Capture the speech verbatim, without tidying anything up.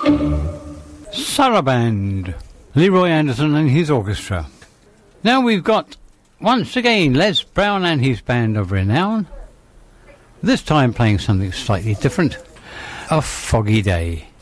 Saraband, Leroy Anderson and his orchestra. Now we've got, once again, Les Brown and his band of renown, this time playing something slightly different. A Foggy Day.